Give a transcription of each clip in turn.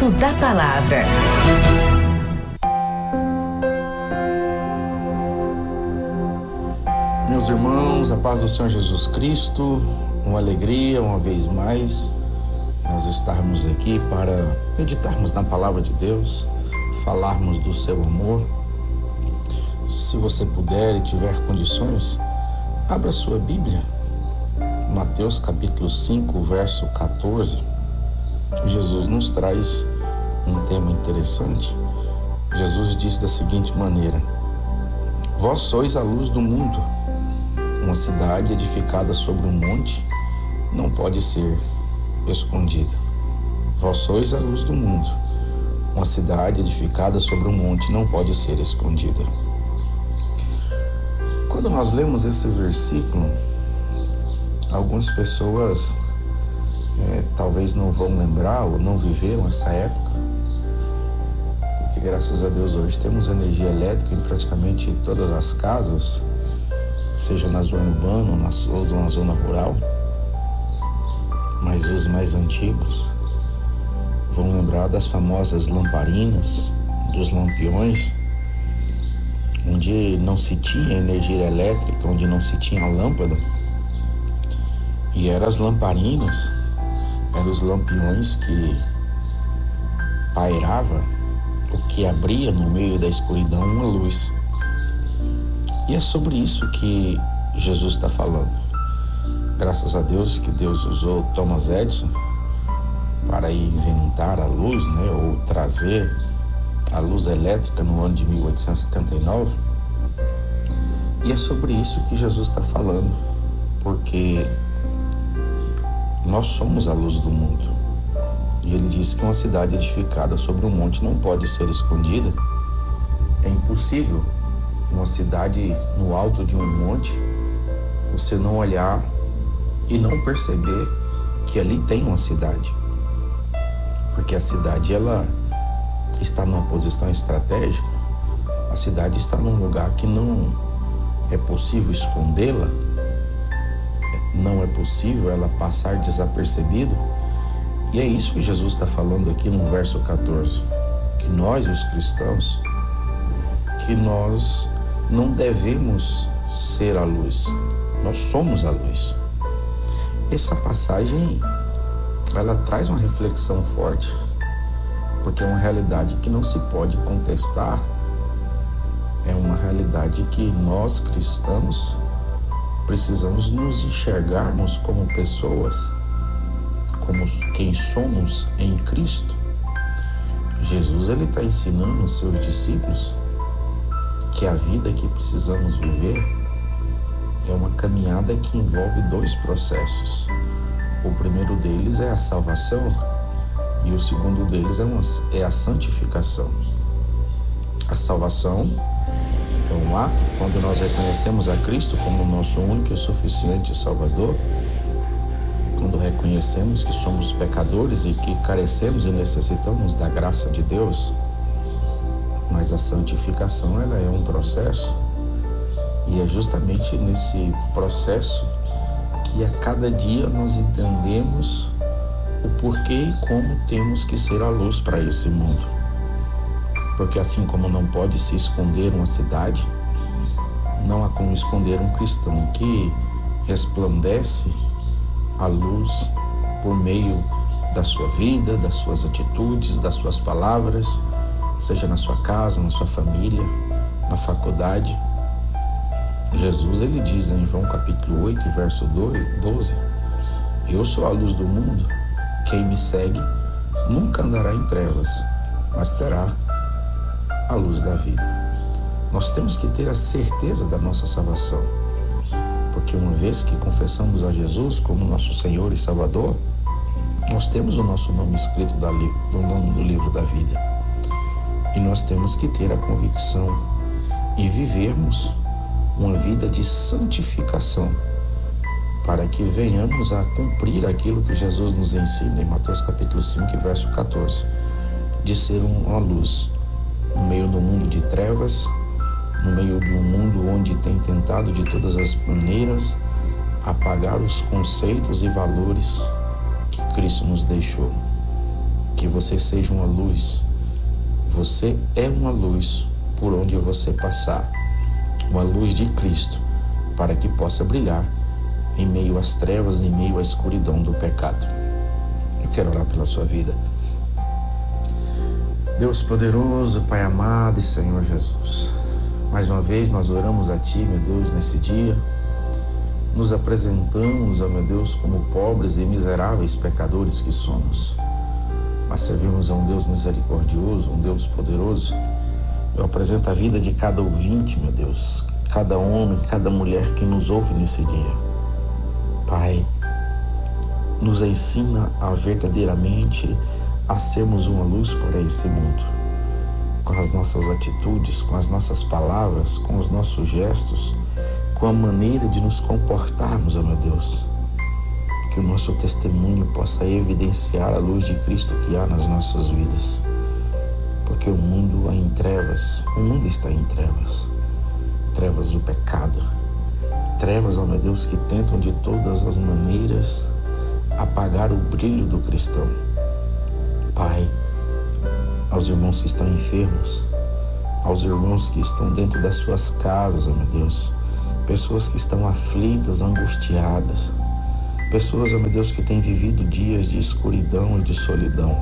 Momento da Palavra. Meus irmãos, a paz do Senhor Jesus Cristo, uma alegria uma vez mais nós estarmos aqui para meditarmos na Palavra de Deus, falarmos do seu amor. Se você puder e tiver condições, abra sua Bíblia, Mateus capítulo 5, verso 14. Jesus nos traz um tema interessante. Jesus diz da seguinte maneira: vós sois a luz do mundo. Uma cidade edificada sobre um monte não pode ser escondida. Vós sois a luz do mundo. Uma cidade edificada sobre um monte não pode ser escondida. Quando nós lemos esse versículo, algumas pessoas talvez não vão lembrar ou não viveram essa época, porque graças a Deus hoje temos energia elétrica em praticamente todas as casas, seja na zona urbana ou na zona rural. Mas os mais antigos vão lembrar das famosas lamparinas, dos lampiões, onde não se tinha energia elétrica, onde não se tinha lâmpada. E eram as lamparinas, eram os lampiões que pairava, o que abria no meio da escuridão uma luz. E é sobre isso que Jesus está falando. Graças a Deus que Deus usou Thomas Edison para inventar a luz, ou trazer a luz elétrica no ano de 1879. E é sobre isso que Jesus está falando, porque nós somos a luz do mundo. E ele disse que uma cidade edificada sobre um monte não pode ser escondida. É impossível uma cidade no alto de um monte você não olhar e não perceber que ali tem uma cidade. Porque a cidade, ela está numa posição estratégica. A cidade está num lugar que não é possível escondê-la. Não é possível ela passar desapercebido. E é isso que Jesus está falando aqui no verso 14. Que nós, os cristãos, que nós não devemos ser a luz. Nós somos a luz. Essa passagem, ela traz uma reflexão forte, porque é uma realidade que não se pode contestar. É uma realidade que nós, cristãos, precisamos nos enxergarmos como pessoas, como quem somos em Cristo. Jesus, ele está ensinando os seus discípulos que a vida que precisamos viver é uma caminhada que envolve dois processos. O primeiro deles é a salvação e o segundo deles é a santificação. A salvação é um ato quando nós reconhecemos a Cristo como nosso único e suficiente Salvador, quando reconhecemos que somos pecadores e que carecemos e necessitamos da graça de Deus. Mas a santificação, ela é um processo, e é justamente nesse processo que a cada dia nós entendemos o porquê e como temos que ser a luz para esse mundo. Porque assim como não pode se esconder uma cidade, não há como esconder um cristão que resplandece a luz por meio da sua vida, das suas atitudes, das suas palavras, seja na sua casa, na sua família, na faculdade. Jesus, ele diz em João capítulo 8, verso 12: eu sou a luz do mundo, quem me segue nunca andará em trevas, mas terá a luz da vida. Nós temos que ter a certeza da nossa salvação, porque uma vez que confessamos a Jesus como nosso Senhor e Salvador, nós temos o nosso nome escrito no livro da vida. E nós temos que ter a convicção e vivermos uma vida de santificação, para que venhamos a cumprir aquilo que Jesus nos ensina em Mateus capítulo 5, verso 14, de ser uma luz no meio do mundo de trevas, no meio de um mundo onde tem tentado de todas as maneiras apagar os conceitos e valores que Cristo nos deixou. que você seja uma luz. Você é uma luz por onde você passar, uma luz de Cristo, para que possa brilhar em meio às trevas, em meio à escuridão do pecado. Eu quero orar pela sua vida. Deus poderoso, Pai amado e Senhor Jesus, mais uma vez nós oramos a Ti, meu Deus, nesse dia. Nos apresentamos, ó meu Deus, como pobres e miseráveis pecadores que somos. Mas servimos a um Deus misericordioso, um Deus poderoso. Eu apresento a vida de cada ouvinte, meu Deus, cada homem, cada mulher que nos ouve nesse dia. Pai, nos ensina a verdadeiramente a sermos uma luz para esse mundo, com as nossas atitudes, com as nossas palavras, com os nossos gestos, com a maneira de nos comportarmos, ó meu Deus. Que o nosso testemunho possa evidenciar a luz de Cristo que há nas nossas vidas. Porque o mundo é em trevas, o mundo está em trevas. Trevas do pecado. Trevas, ó meu Deus, que tentam de todas as maneiras apagar o brilho do cristão. Pai, aos irmãos que estão enfermos, aos irmãos que estão dentro das suas casas, ó meu Deus, pessoas que estão aflitas, angustiadas, pessoas, ó meu Deus, que têm vivido dias de escuridão e de solidão.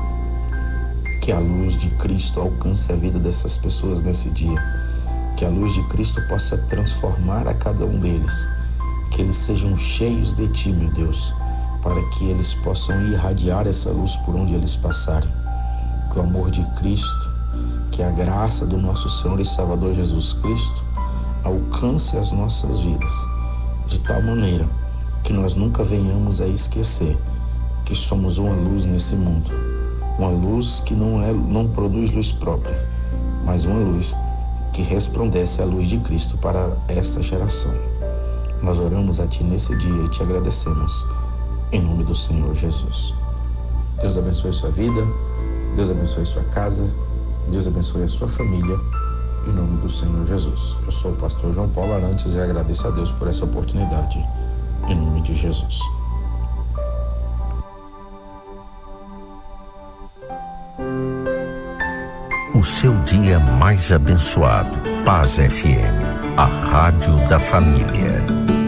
Que a luz de Cristo alcance a vida dessas pessoas nesse dia. Que a luz de Cristo possa transformar a cada um deles. Que eles sejam cheios de Ti, meu Deus, para que eles possam irradiar essa luz por onde eles passarem. Que o amor de Cristo, que a graça do nosso Senhor e Salvador Jesus Cristo alcance as nossas vidas, de tal maneira que nós nunca venhamos a esquecer que somos uma luz nesse mundo. Uma luz que não produz luz própria, mas uma luz que resplandece a luz de Cristo para esta geração. Nós oramos a Ti nesse dia e Te agradecemos, em nome do Senhor Jesus. Deus abençoe sua vida, Deus abençoe sua casa, Deus abençoe a sua família, em nome do Senhor Jesus. Eu sou o pastor João Paulo Arantes e agradeço a Deus por essa oportunidade, em nome de Jesus. O seu dia mais abençoado. Paz FM, a rádio da família.